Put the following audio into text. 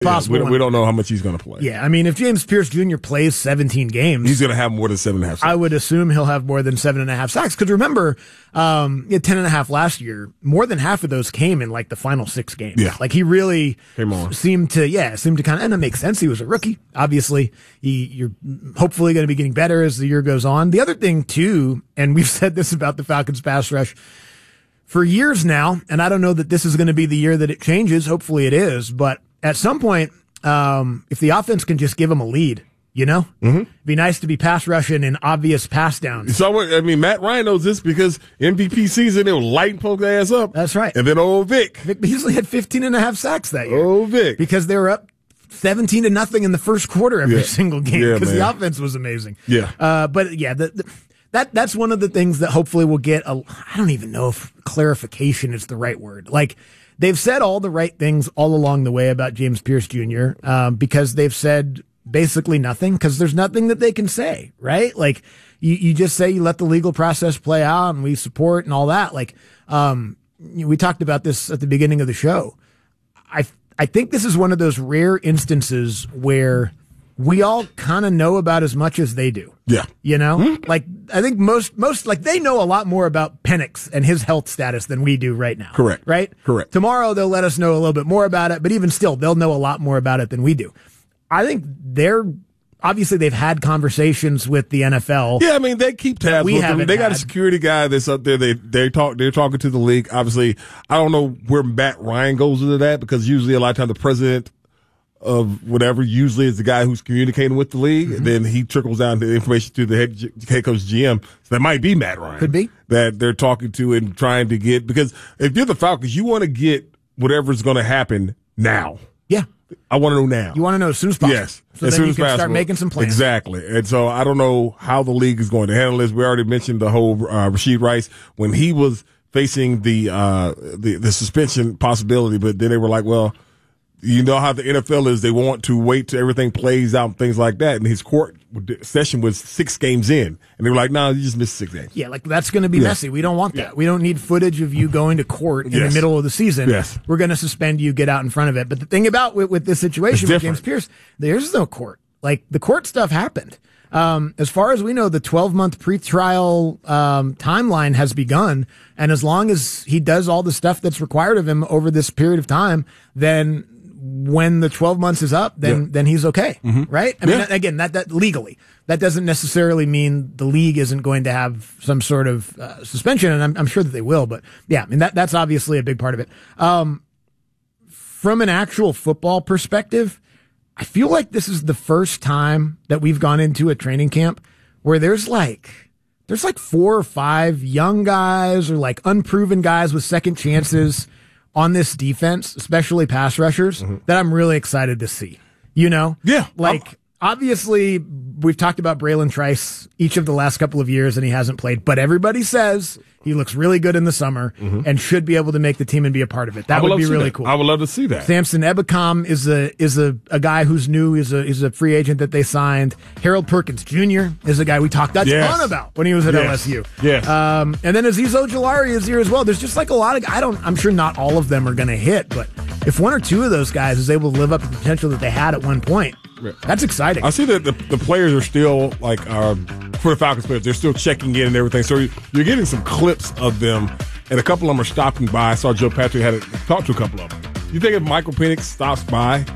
possible. We don't know how much he's going to play. Yeah, I mean, if James Pierce Jr. plays 17 games, he's going to have more than 7.5 sacks. I would assume he'll have more than 7.5 sacks. Because remember, he had 10.5 last year. More than half of those came in like the final 6 games. Yeah, like he really seemed to kind of, and it makes sense. He was a rookie. Obviously, you're hopefully going to be getting better as the year goes on. The other thing too, and we've said this about the Falcons pass rush for years now, and I don't know that this is going to be the year that it changes. Hopefully it is, but at some point, if the offense can just give them a lead, it'd be nice to be pass rushing in obvious pass downs. So, I mean, Matt Ryan knows this because MVP season, they were lighting poke their ass up. That's right. And then old Vic Beasley had 15.5 sacks that year. Oh, Vic. Because they were up 17-0 in the first quarter every single game because the offense was amazing. Yeah. But yeah, that's one of the things that hopefully will get I don't even know if clarification is the right word. Like, they've said all the right things all along the way about James Pierce Jr. Because they've said basically nothing because there's nothing that they can say, right? Like, you just say you let the legal process play out and we support and all that. Like, we talked about this at the beginning of the show. I think this is one of those rare instances where we all kind of know about as much as they do. Yeah. Like, I think most, like, they know a lot more about Penix and his health status than we do right now. Correct. Right? Correct. Tomorrow they'll let us know a little bit more about it, but even still, they'll know a lot more about it than we do. I think obviously they've had conversations with the NFL. Yeah, I mean, they keep tabs with them. They got a security guy that's up there. They're talking to the league. Obviously, I don't know where Matt Ryan goes into that because usually a lot of times the president of whatever usually is the guy who's communicating with the league. Mm-hmm. And then he trickles down the information to the head coach GM. So that might be Matt Ryan. Could be. That they're talking to and trying to get, because if you're the Falcons, you want to get whatever's going to happen now. Yeah. I want to know now. You want to know as soon as possible. Yes. So as then soon you as can possible. start making some plans. Exactly. And so I don't know how the league is going to handle this. We already mentioned the whole Rashid Rice when he was facing the suspension possibility, but then they were like, well, you know how the NFL is. They want to wait till everything plays out and things like that. And his court session was 6 games in. And they were like, no, you just missed 6 games. Yeah, like that's going to be messy. We don't want that. Yeah. We don't need footage of you going to court in the middle of the season. Yes. We're going to suspend you, get out in front of it. But the thing about with this situation with James Pierce, there's no court. Like, the court stuff happened. As far as we know, the 12-month pretrial timeline has begun. And as long as he does all the stuff that's required of him over this period of time, then when the 12 months is up, then he's okay, right? I mean, again, that legally, that doesn't necessarily mean the league isn't going to have some sort of suspension, and I'm sure that they will. But yeah, I mean, that's obviously a big part of it. From an actual football perspective, I feel like this is the first time that we've gone into a training camp where there's like 4 or 5 young guys or like unproven guys with second chances on this defense, especially pass rushers, that I'm really excited to see. Yeah. Like, obviously, we've talked about Braylon Trice each of the last couple of years, and he hasn't played. But everybody says he looks really good in the summer and should be able to make the team and be a part of it. That would be really cool. I would love to see that. Samson Ebukam is a guy who's new. He's a free agent that they signed. Harold Perkins Jr. is a guy we talked a ton about when he was at LSU. Yes. And then Azeez Ojulari is here as well. There's just like a lot of, I'm sure not all of them are going to hit, but if 1 or 2 of those guys is able to live up to the potential that they had at one point, that's exciting. I see that the players are still, like, for the Falcons players, they're still checking in and everything. So you're getting some clips of them, and a couple of them are stopping by. I saw Joe Patrick had to talk to a couple of them. You think if Michael Penix stops by